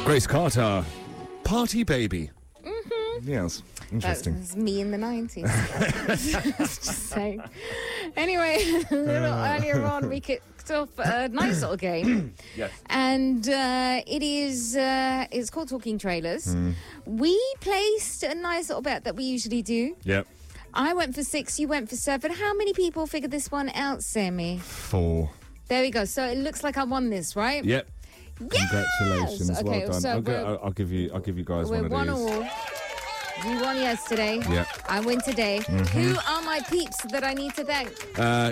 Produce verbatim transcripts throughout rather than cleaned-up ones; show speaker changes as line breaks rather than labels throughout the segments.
Grace Carter, Party Baby. Mm-hmm. Yes, interesting.
That was me in the nineties. Just saying. Anyway, a little earlier on, we kicked off a nice little game.
Yes.
And uh, it is, uh, it's called Talking Trailers.
Mm.
We placed a nice little bet that we usually do.
Yep.
I went for six, you went for seven. How many people figured this one out, Sammy?
Four.
There we go. So it looks like I won this, right?
Yep.
Yes!
Congratulations.
Okay,
well done.
so
I'll, go,
we're-
I'll, I'll give you. I'll give you guys
We're
one
one
of these.
all. You won yesterday.
Yeah.
I win today.
Mm-hmm.
Who are my peeps that I need to thank?
Uh,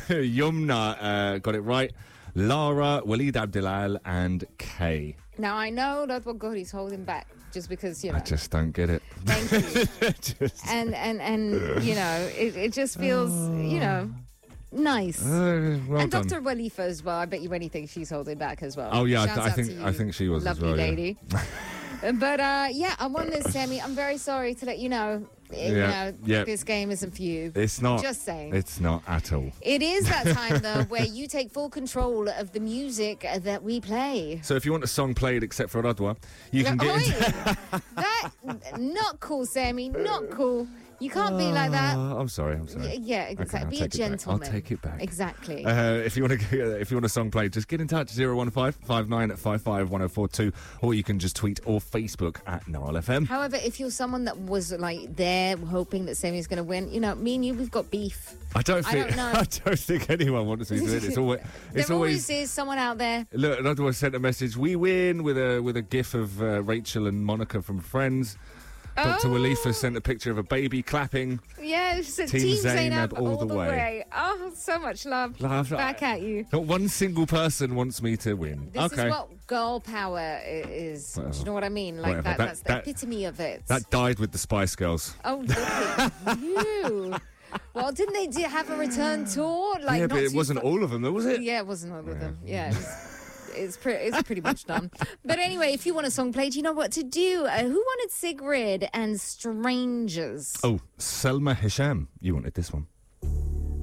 Yumna uh, got it right. Lara, Walid Abdilal, and Kay.
Now, I know that's what God is holding back just because, you know.
I just don't get it.
Thank you.
Just-
and, and, and you know, it, it just feels, you know, nice.
Uh, well
and
done.
Doctor Walifa as well. I bet you anything she's holding back as well.
Oh yeah, I,
Shouts
th- I
out
think
to you,
I think she was
lovely
as well. yeah.
lady. But uh, yeah, I won this, Sammy. I'm very sorry to let you know. You
Yeah,
know,
yeah.
this game isn't for you.
It's not.
Just saying.
It's not at all.
It is that time, though, where you take full control of the music that we play.
So if you want a song played except for Radwa, you can
Oi!
get.
that not cool, Sammy. Not cool. You can't be like that.
Uh, I'm sorry. I'm sorry.
Y- yeah,
Okay,
exactly.
I'll
Be a
take it back.
gentleman.
I'll take it back.
Exactly.
Uh, if you want to, if you want a song played, just get in touch zero one five five nine five five one zero four two, or you can just tweet or Facebook at Nile F M.
However, if you're someone that was like there hoping that Sammy's going to win, you know, me and you, we've got beef.
I don't
I
think.
don't know.
I don't think anyone wants me to win. It's always. It's
there
always.
always is someone out there.
Look, another one sent a message. We win with a with a gif of uh, Rachel and Monica from Friends. Doctor
Oh.
Walifa sent a picture of a baby clapping.
Yeah, it's a
Team
Team
Zainab
Zainab
all
all
the
the
way.
way. Oh, so much love.
Love.
Back at you.
Not one single person wants me to win.
This
okay.
is what girl power i- is.
Well,
Do you know what I mean? Like
whatever.
that,
That-
that's the
that-
epitome of it.
That died with the Spice Girls.
Oh, look at you. Well, didn't they do have a return tour? Like,
yeah,
not
but it
too
wasn't
fu-
all of them, though, was it?
Yeah, it wasn't all of them. Yeah, it's, it's, pre- it's pretty much done. But anyway, if you want a song played, you know what to do. Uh, who wanted Sigrid and Strangers?
Oh, Selma Hisham. You wanted this one.